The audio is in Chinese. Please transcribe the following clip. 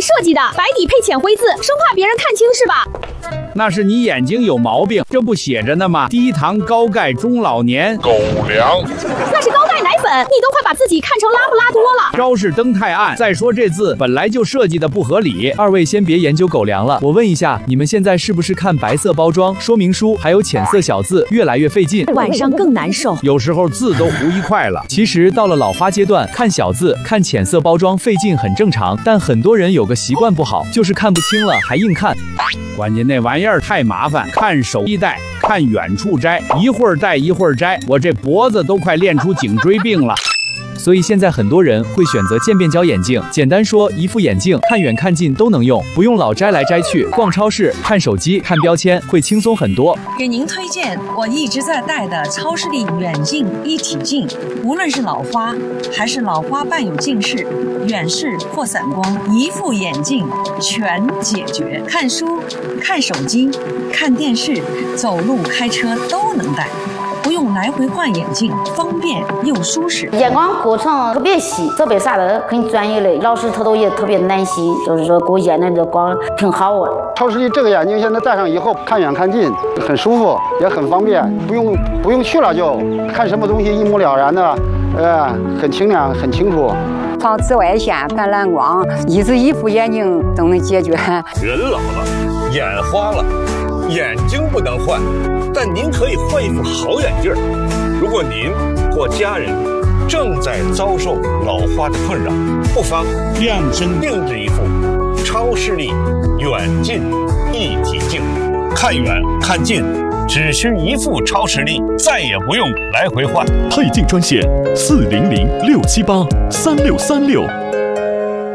设计的，白底配浅灰字，生怕别人看清是吧？ 那是你眼睛有毛病，这不写着呢吗？低糖高钙中老年狗粮。 那是高钙奶粉，你都快把自己看成拉布拉多了。 招式灯太暗，再说这字本来就设计的不合理。 二位先别研究狗粮了，我问一下，你们现在是不是看白色包装说明书还有浅色小字越来越费劲， 晚上更难受， 有时候字都糊一块了。 其实到了老花阶段，看小字看浅色包装费劲很正常，但很多人有个习惯不好，就是看不清了还硬看。 关键那玩意儿太麻烦，看手一戴，看远处摘，一会儿戴一会儿摘，我这脖子都快练出颈椎病了。 所以现在很多人会选择渐变焦眼镜，简单说，一副眼镜看远看近都能用，不用老摘来摘去，逛超市、看手机、看标签会轻松很多。 给您推荐我一直在戴的超视力远近一体镜，无论是老花还是老花伴有近视、远视或散光，一副眼镜全解决。看书、看手机、看电视、走路、开车都能戴。不用来回换眼镜，方便又舒适。 眼光过程特别细，设备啥的很专业的，老师他都也特别耐心，就是说给我验的这光挺好啊。 超视力这个眼镜现在戴上以后，看远看近很舒服，也很方便，不用去了就看什么东西一目了然的，很清亮很清楚。 防紫外线、反蓝光，一副眼镜都能解决。 人老了，眼花了，眼睛不能换。但您可以换一副好眼镜。如果您或家人正在遭受老花的困扰，不妨量身定制一副超视力远近一体镜，看远看近只需一副超视力，再也不用来回换。 配镜专线400-678-3636。